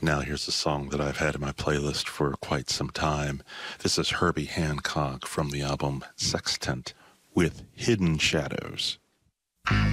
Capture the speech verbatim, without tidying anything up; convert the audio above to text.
Now here's a song that I've had in my playlist for quite some time. This is Herbie Hancock from the album Sextant with Hidden Shadows.